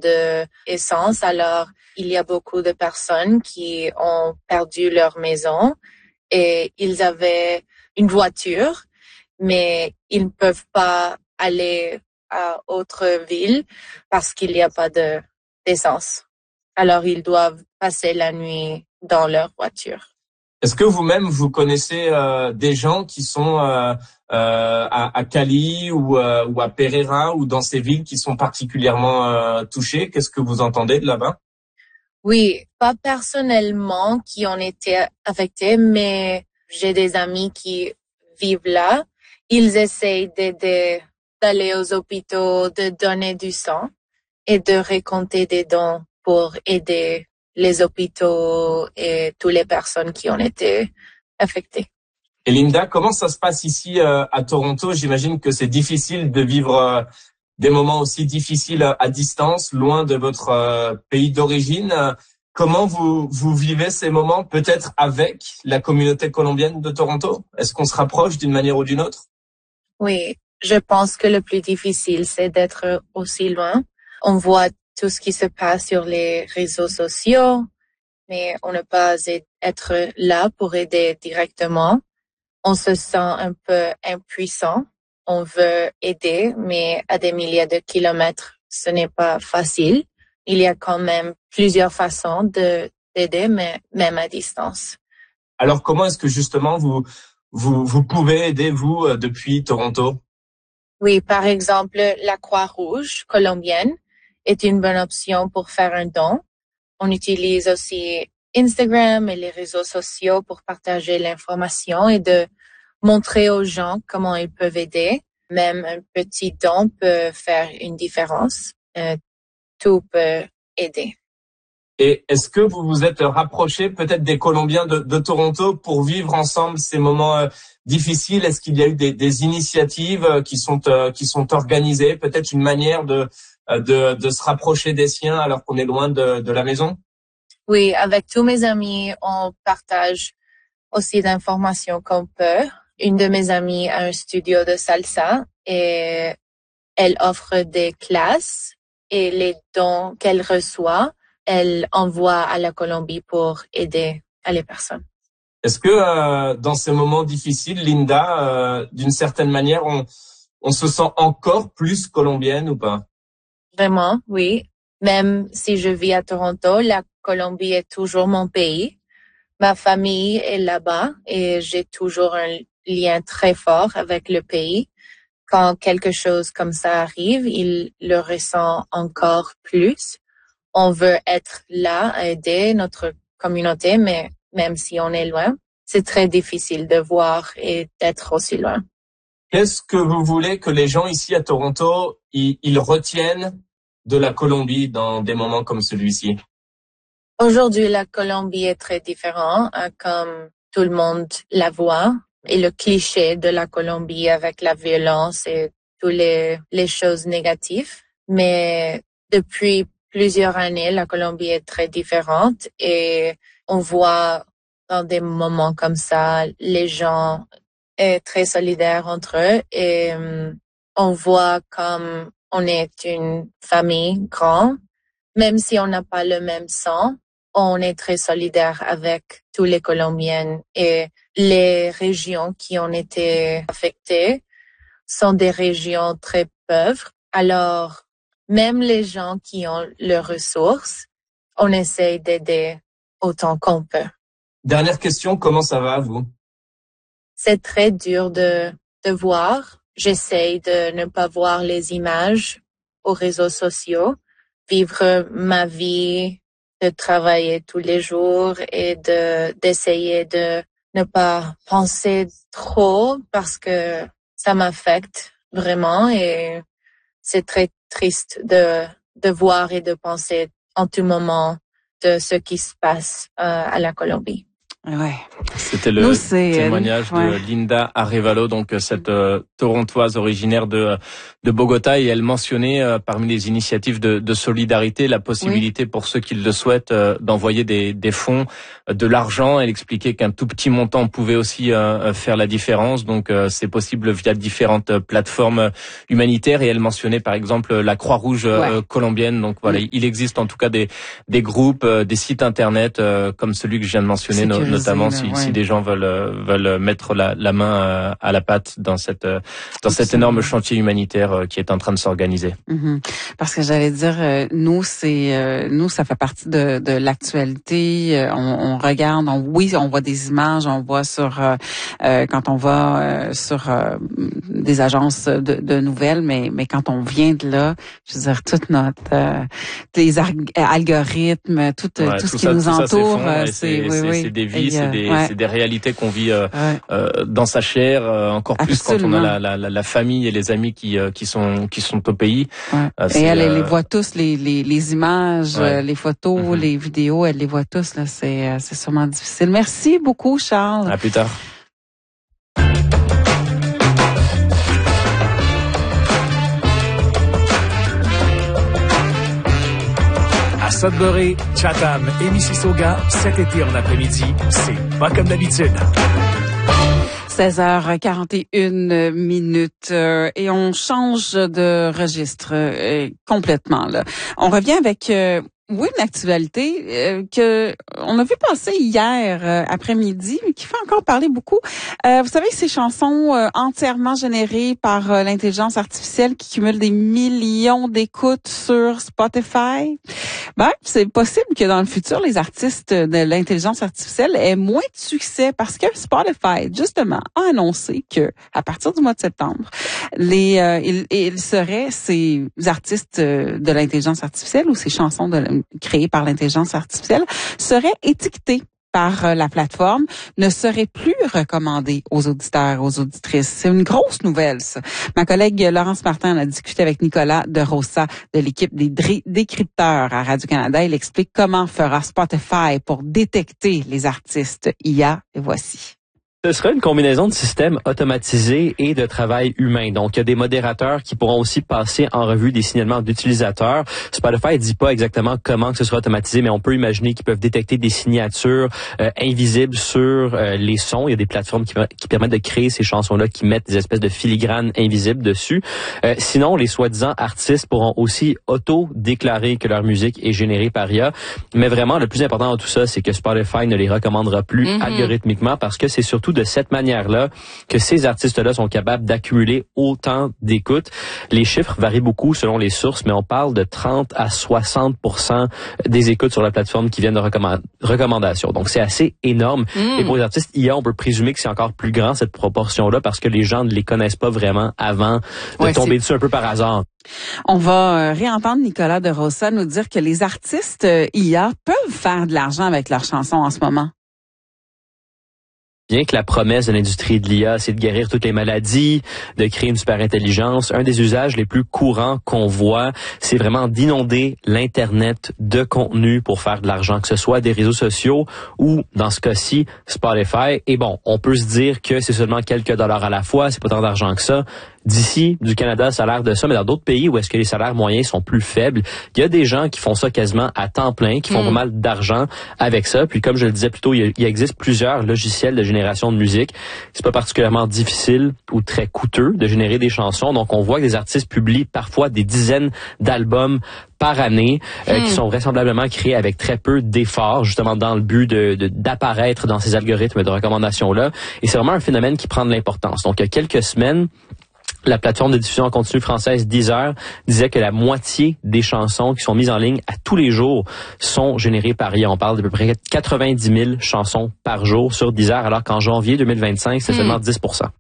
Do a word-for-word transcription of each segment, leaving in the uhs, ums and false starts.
de essence. Alors, il y a beaucoup de personnes qui ont perdu leur maison et ils avaient une voiture, mais ils ne peuvent pas aller à autre ville parce qu'il n'y a pas de, d'essence. Alors, ils doivent passer la nuit dans leur voiture. Est-ce que vous-même, vous connaissez euh, des gens qui sont euh, euh, à, à Cali ou, euh, ou à Pereira ou dans ces villes qui sont particulièrement euh, touchées? Qu'est-ce que vous entendez de là-bas? Oui, pas personnellement qui ont été affectés, mais j'ai des amis qui vivent là. Ils essayent d'aider, d'aller aux hôpitaux, de donner du sang et de récolter des dons pour aider les hôpitaux et toutes les personnes qui ont été affectées. Et Linda, comment ça se passe ici euh, à Toronto? J'imagine que c'est difficile de vivre euh, des moments aussi difficiles à distance, loin de votre euh, pays d'origine. Comment vous, vous vivez ces moments, peut-être avec la communauté colombienne de Toronto? Est-ce qu'on se rapproche d'une manière ou d'une autre? Oui, je pense que le plus difficile, c'est d'être aussi loin. On voit tout ce qui se passe sur les réseaux sociaux, mais on ne peut pas être là pour aider directement. On se sent un peu impuissant. On veut aider, mais à des milliers de kilomètres, ce n'est pas facile. Il y a quand même plusieurs façons de d'aider, mais même à distance. Alors, comment est-ce que justement vous vous, vous pouvez aider, vous, euh, depuis Toronto? Oui, par exemple, la Croix-Rouge colombienne est une bonne option pour faire un don. On utilise aussi Instagram et les réseaux sociaux pour partager l'information et de montrer aux gens comment ils peuvent aider. Même un petit don peut faire une différence. Euh, tout peut aider. Et est-ce que vous vous êtes rapproché peut-être des Colombiens de, de Toronto pour vivre ensemble ces moments euh, difficiles? Est-ce qu'il y a eu des, des initiatives euh, qui sont euh, qui sont organisées? Peut-être une manière de euh, de, de se rapprocher des siens alors qu'on est loin de, de la maison? Oui, avec tous mes amis, on partage aussi d'informations qu'on peut. Une de mes amies a un studio de salsa et elle offre des classes et les dons qu'elle reçoit, elle envoie à la Colombie pour aider à les personnes. Est-ce que euh, dans ces moments difficiles, Linda, euh, d'une certaine manière, on, on se sent encore plus colombienne ou pas? Vraiment, oui. Même si je vis à Toronto, la Colombie est toujours mon pays. Ma famille est là-bas et j'ai toujours un lien très fort avec le pays. Quand quelque chose comme ça arrive, il le ressent encore plus. On veut être là à aider notre communauté, mais même si on est loin, c'est très difficile de voir et d'être aussi loin. Qu'est-ce que vous voulez que les gens ici à Toronto, ils, ils retiennent de la Colombie dans des moments comme celui-ci? Aujourd'hui, la Colombie est très différente, hein, comme tout le monde la voit. Et le cliché de la Colombie avec la violence et toutes les, les choses négatives. Mais depuis plusieurs années, la Colombie est très différente et on voit dans des moments comme ça, les gens sont très solidaires entre eux et um, on voit comme on est une famille grande, même si on n'a pas le même sang. On est très solidaire avec tous les Colombiens et les régions qui ont été affectées sont des régions très pauvres. Alors, même les gens qui ont leurs ressources, on essaie d'aider autant qu'on peut. Dernière question, comment ça va, vous? C'est très dur de, de voir. J'essaie de ne pas voir les images aux réseaux sociaux, vivre ma vie, de travailler tous les jours et de d'essayer de ne pas penser trop parce que ça m'affecte vraiment et c'est très triste de de voir et de penser en tout moment de ce qui se passe euh, à la Colombie. Ouais. C'était le Nous, témoignage ouais. de Linda Arevalo, donc cette euh, torontoise originaire de de Bogota, et elle mentionnait euh, parmi les initiatives de, de solidarité la possibilité oui. pour ceux qui le souhaitent euh, d'envoyer des, des fonds, euh, de l'argent. Elle expliquait qu'un tout petit montant pouvait aussi euh, faire la différence, donc euh, c'est possible via différentes plateformes humanitaires. Et elle mentionnait par exemple la Croix-Rouge euh, ouais. colombienne. Donc voilà, oui. il existe en tout cas des des groupes, euh, des sites internet euh, comme celui que je viens de mentionner. No, notamment si, ouais. si des gens veulent veulent mettre la, la main à la pâte dans cette dans cet énorme chantier humanitaire qui est en train de s'organiser. Mm-hmm. Parce que j'allais dire, nous c'est nous ça fait partie de, de l'actualité. On, on regarde, on, oui, on voit des images, on voit sur euh, quand on va euh, sur euh, des agences de, de nouvelles, mais mais quand on vient de là, je veux dire toute notre euh, les algorithmes, tout ouais, tout, tout ce ça, qui nous entoure, ça, c'est c'est, oui, c'est, oui. c'est des vies, Et, c'est des ouais. c'est des réalités qu'on vit euh, ouais. euh, dans sa chair, euh, encore plus Absolument. quand on a la, la, la famille et les amis qui euh, qui sont qui sont au pays. Ouais. Euh, et elle, euh... elle les voit tous, les les, les images, ouais. les photos, mm-hmm. les vidéos, elle les voit tous. Là, c'est c'est sûrement difficile. Merci beaucoup, Charles. À plus tard. À Sudbury, Chatham et Mississauga, cet été en après-midi, c'est pas comme d'habitude. seize heures quarante et une minutes euh, et on change de registre euh, complètement là. On revient avec euh, oui, une actualité euh, que on a vu passer hier euh, après-midi, mais qui fait encore parler beaucoup. Euh, vous savez, ces chansons euh, entièrement générées par euh, l'intelligence artificielle qui cumulent des millions d'écoutes sur Spotify. Ben, c'est possible que dans le futur, les artistes de l'intelligence artificielle aient moins de succès parce que Spotify, justement, a annoncé que à partir du mois de septembre, les euh, il, il serait ces artistes de l'intelligence artificielle ou ces chansons de, créées par l'intelligence artificielle seraient étiquetées par la plateforme, ne serait plus recommandé aux auditeurs, aux auditrices. C'est une grosse nouvelle, ça. Ma collègue Laurence Martin a discuté avec Nicolas de Rossa de l'équipe des décrypteurs à Radio-Canada. Il explique comment fera Spotify pour détecter les artistes I A. Et voici. Ce sera une combinaison de systèmes automatisés et de travail humain. Donc, il y a des modérateurs qui pourront aussi passer en revue des signalements d'utilisateurs. Spotify ne dit pas exactement comment que ce sera automatisé, mais on peut imaginer qu'ils peuvent détecter des signatures euh, invisibles sur euh, les sons. Il y a des plateformes qui, qui permettent de créer ces chansons-là, qui mettent des espèces de filigranes invisibles dessus. Euh, sinon, les soi-disant artistes pourront aussi auto-déclarer que leur musique est générée par I A. Mais vraiment, le plus important dans tout ça, c'est que Spotify ne les recommandera plus mm-hmm. algorithmiquement parce que c'est surtout de cette manière-là que ces artistes-là sont capables d'accumuler autant d'écoutes. Les chiffres varient beaucoup selon les sources, mais on parle de trente à soixante pour cent des écoutes sur la plateforme qui viennent de recommand- recommandations. Donc, c'est assez énorme. Mm. Et pour les artistes I A, on peut présumer que c'est encore plus grand, cette proportion-là, parce que les gens ne les connaissent pas vraiment avant de ouais, tomber c'est... dessus un peu par hasard. On va réentendre Nicolas de Rossa nous dire que les artistes I A peuvent faire de l'argent avec leurs chansons en ce moment. Bien que la promesse de l'industrie de l'I A, c'est de guérir toutes les maladies, de créer une super intelligence, un des usages les plus courants qu'on voit, c'est vraiment d'inonder l'Internet de contenu pour faire de l'argent, que ce soit des réseaux sociaux ou, dans ce cas-ci, Spotify. Et bon, on peut se dire que c'est seulement quelques dollars à la fois, c'est pas tant d'argent que ça. D'ici, du Canada, ça a l'air de ça, mais dans d'autres pays où est-ce que les salaires moyens sont plus faibles, il y a des gens qui font ça quasiment à temps plein, qui font mm. pas mal d'argent avec ça. Puis comme je le disais plus tôt, il, y a, il existe plusieurs logiciels de génération de musique. C'est pas particulièrement difficile ou très coûteux de générer des chansons. Donc on voit que des artistes publient parfois des dizaines d'albums par année, euh, mm. qui sont vraisemblablement créés avec très peu d'efforts, justement dans le but de, de d'apparaître dans ces algorithmes de recommandation-là. Et c'est vraiment un phénomène qui prend de l'importance. Donc il y a quelques semaines, la plateforme de diffusion en continu française Deezer disait que la moitié des chansons qui sont mises en ligne à tous les jours sont générées par I A. On parle d'à peu près quatre-vingt-dix mille chansons par jour sur Deezer, alors qu'en janvier deux mille vingt-cinq, c'est mmh. seulement dix pour cent.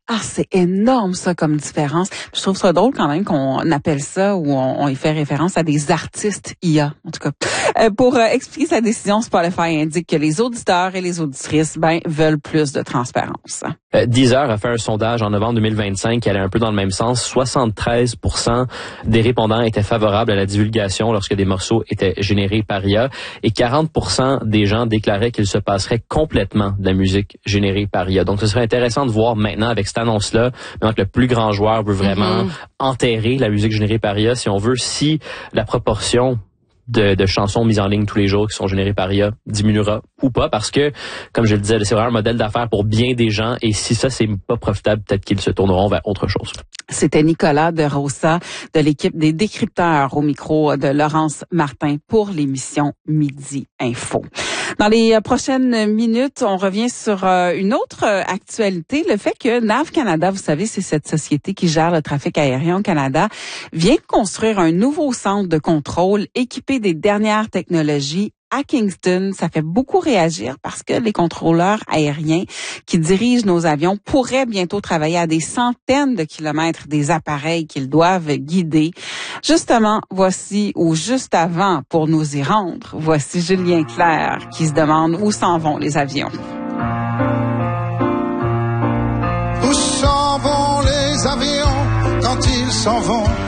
Ah, c'est énorme, ça, comme différence. Je trouve ça drôle quand même qu'on appelle ça ou on, on y fait référence à des artistes I A, en tout cas. Euh, pour euh, expliquer sa décision, Spotify indique que les auditeurs et les auditrices, ben, veulent plus de transparence. Euh, Deezer a fait un sondage en novembre deux mille vingt-cinq qui allait un peu dans le même sens. soixante-treize pour cent des répondants étaient favorables à la divulgation lorsque des morceaux étaient générés par I A et quarante pour cent des gens déclaraient qu'il se passerait complètement de la musique générée par I A. Donc, ce serait intéressant de voir maintenant avec cette annonce-là, maintenant que le plus grand joueur veut vraiment mm-hmm. enterrer la musique générée par I A, si on veut, si la proportion de, de chansons mises en ligne tous les jours qui sont générées par I A diminuera ou pas, parce que, comme je le disais, c'est vraiment un modèle d'affaires pour bien des gens, et si ça, c'est pas profitable, peut-être qu'ils se tourneront vers autre chose. C'était Nicolas de Rosa de l'équipe des décrypteurs au micro de Laurence Martin pour l'émission Midi Info. Dans les prochaines minutes, on revient sur une autre actualité, le fait que Nav Canada, vous savez, c'est cette société qui gère le trafic aérien au Canada, vient de construire un nouveau centre de contrôle équipé des dernières technologies à Kingston. Ça fait beaucoup réagir parce que les contrôleurs aériens qui dirigent nos avions pourraient bientôt travailler à des centaines de kilomètres des appareils qu'ils doivent guider. Justement, voici, ou juste avant, pour nous y rendre, voici Julien Clerc qui se demande où s'en vont les avions. Où s'en vont les avions quand ils s'en vont?